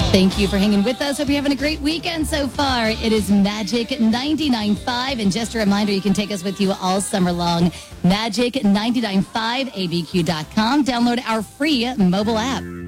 Thank you for hanging with us. Hope you're having a great weekend so far. It is Magic 99.5. And just a reminder, you can take us with you all summer long. Magic 99.5, abq.com. Download our free mobile app.